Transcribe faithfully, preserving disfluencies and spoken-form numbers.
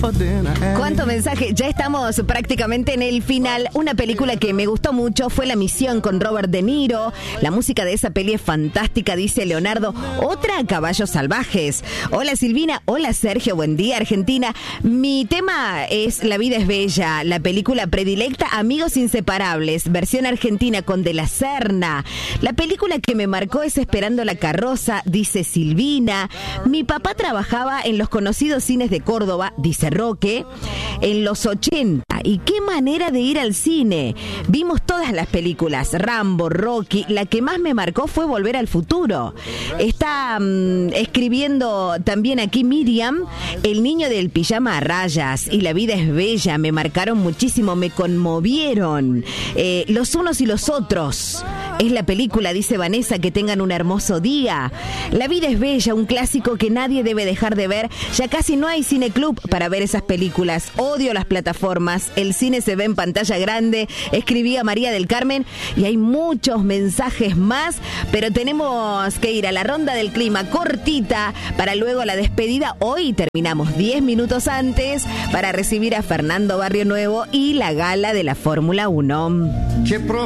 ¿Cuánto mensaje? Ya estamos prácticamente en el final. Una película que me gustó mucho fue La Misión con Robert De Niro. La música de esa peli es fantástica, dice Leonardo. Otra, Caballos Salvajes. Hola Silvina, hola Sergio, buen día Argentina. Mi tema es La vida es bella, la película predilecta Amigos Inseparables, versión argentina con De la Serna. La película que me marcó es Esperando la carroza, dice Silvina. Mi papá trabajaba en los conocidos cines de Córdoba, dice Roque, en los ochenta. Y qué manera de ir al cine. Vimos todas las películas, Rambo, Rocky. La que más me marcó fue Volver al Futuro. Está mmm, escribiendo también aquí Miriam, El niño del pijama a rayas y La vida es bella. Me marcaron muchísimo, me conmovieron. Eh, los unos y los otros. Es la película, dice Vanessa, que tengan un hermoso día. La vida es bella, un clásico que nadie debe dejar de ver. Ya casi no hay cineclub para ver esas películas. Odio las plataformas. El cine se ve en pantalla grande. Escribía María del Carmen. Y hay muchos mensajes más, pero tenemos que ir a la ronda del clima cortita para luego la despedida. Hoy terminamos diez minutos antes para recibir a Fernando Barrionuevo y la gala de la Fórmula uno.